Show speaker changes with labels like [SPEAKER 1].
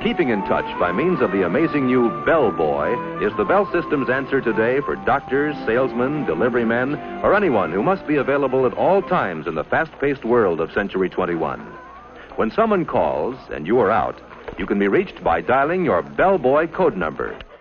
[SPEAKER 1] Keeping in touch by means of the amazing new Bell Boy is the Bell System's answer today for doctors, salesmen, delivery men, or anyone who must be available at all times in the fast-paced world of Century 21. When someone calls and you are out, you can be reached by dialing your Bell Boy code number.